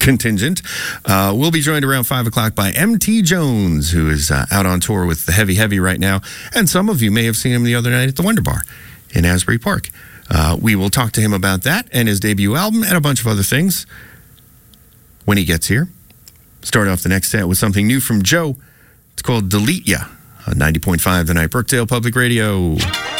contingent. We'll be joined around 5 o'clock by M.T. Jones, who is out on tour with the Heavy right now. And some of you may have seen him the other night at the Wonder Bar in Asbury Park. We will talk to him about that and his debut album and a bunch of other things when he gets here. Start off the next set with something new from Joe. It's called Delete Ya on 90.5 The Night, Brookdale Public Radio.